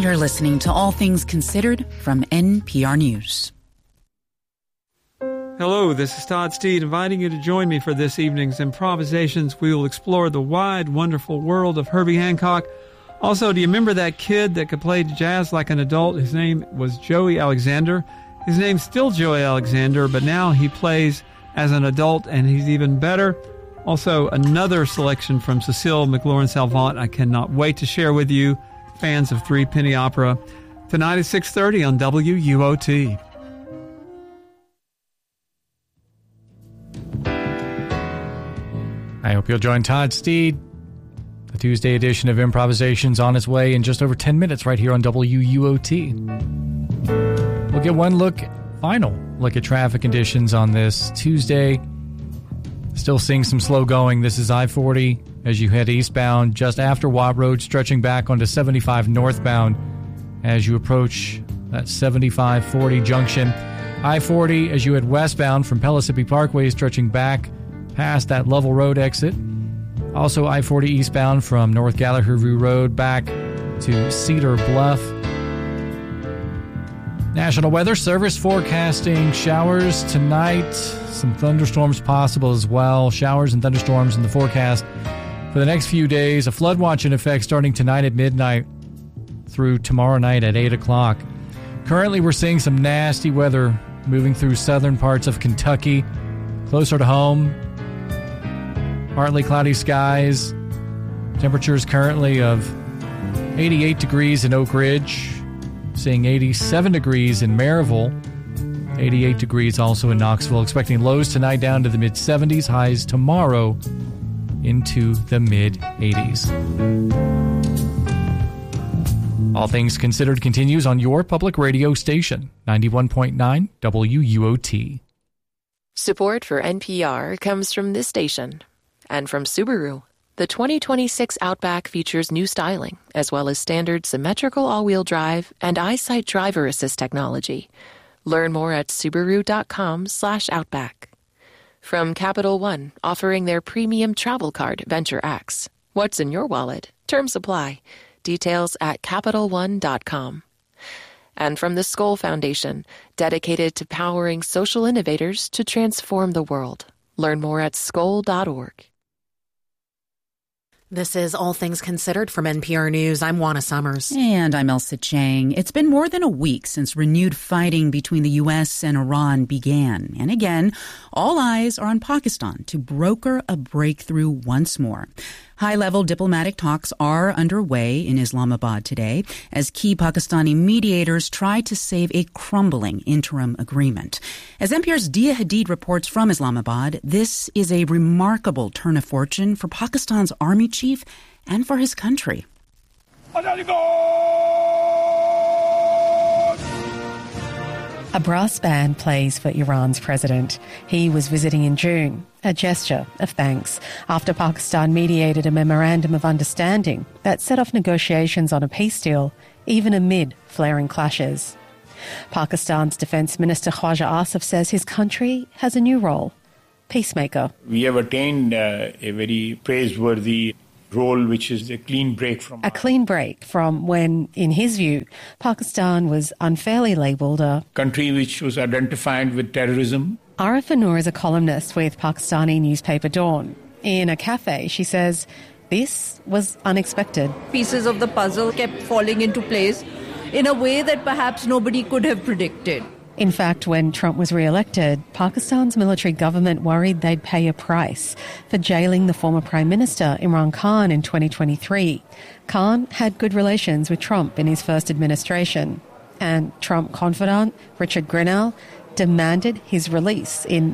You're listening to All Things Considered from NPR News. Hello, this is Todd Steed inviting you to join me for this evening's improvisations. We will explore the wide, wonderful world of Herbie Hancock. Also, do you remember that kid that could play jazz like an adult? His name was Joey Alexander. His name's still Joey Alexander, but now he plays as an adult, and he's even better. Also, another selection from Cecile McLaurin-Salvant I cannot wait to share with you, fans of Three Penny Opera, tonight at 6:30 on WUOT. I hope you'll join Todd Steed. The Tuesday edition of Improvisations on its way in just over 10 minutes right here on WUOT. We'll get one final look at traffic conditions on this Tuesday. Still seeing some slow going. This is I-40 as you head eastbound just after Watt Road, stretching back onto 75 northbound as you approach that 75-40 junction. I-40 as you head westbound from Pellissippi Parkway, stretching back past that Lovell Road exit. Also I-40 eastbound from North Gallagher View Road back to Cedar Bluff. National Weather Service forecasting showers tonight. Some thunderstorms possible as well. Showers and thunderstorms in the forecast for the next few days. A flood watch in effect starting tonight at midnight through tomorrow night at 8 o'clock. Currently, we're seeing some nasty weather moving through southern parts of Kentucky. Closer to home, partly cloudy skies. Temperatures currently of 88 degrees in Oak Ridge. Seeing 87 degrees in Maryville. 88 degrees also in Knoxville. Expecting lows tonight down to the mid-70s. Highs tomorrow into the mid-80s. All Things Considered continues on your public radio station, 91.9 WUOT. Support for NPR comes from this station and from Subaru. The 2026 Outback features new styling, as well as standard symmetrical all-wheel drive and EyeSight driver assist technology. Learn more at Subaru.com/Outback. From Capital One, offering their premium travel card, Venture X. What's in your wallet? Terms apply. Details at CapitalOne.com. And from the Skoll Foundation, dedicated to powering social innovators to transform the world. Learn more at skoll.org. This is All Things Considered from NPR News. I'm Juana Summers. And I'm Elsa Chang. It's been more than a week since renewed fighting between the U.S. and Iran began. And again, all eyes are on Pakistan to broker a breakthrough once more. High-level diplomatic talks are underway in Islamabad today as key Pakistani mediators try to save a crumbling interim agreement. As NPR's Dia Hadid reports from Islamabad, this is a remarkable turn of fortune for Pakistan's army chief and for his country. A brass band plays for Iran's president. He was visiting in June, a gesture of thanks, after Pakistan mediated a memorandum of understanding that set off negotiations on a peace deal, even amid flaring clashes. Pakistan's Defence Minister Khwaja Asif says his country has a new role, peacemaker. We have attained a very praiseworthy role, which is a clean break from when, in his view, Pakistan was unfairly labelled a country which was identified with terrorism. Arif Noor is a columnist with Pakistani newspaper Dawn. In a cafe, she says this was unexpected. Pieces of the puzzle kept falling into place in a way that perhaps nobody could have predicted. In fact, when Trump was re-elected, Pakistan's military government worried they'd pay a price for jailing the former Prime Minister Imran Khan in 2023. Khan had good relations with Trump in his first administration, and Trump confidant Richard Grenell demanded his release in